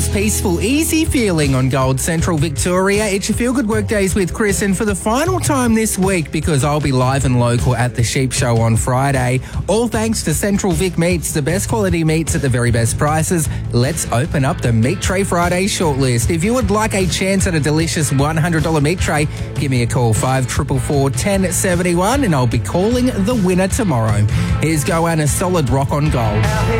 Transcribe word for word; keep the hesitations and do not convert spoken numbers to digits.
feels peaceful, easy feeling on Gold Central Victoria. It's your Feel Good Work Days with Chris, and for the final time this week, because I'll be live and local at the Sheep Show on Friday, all thanks to Central Vic Meats, the best quality meats at the very best prices. Let's open up the Meat Tray Friday shortlist. If you would like a chance at a delicious one hundred dollars meat tray, give me a call, five four four four, one zero seven one, and I'll be calling the winner tomorrow. Here's Goanna, Solid Rock on Gold.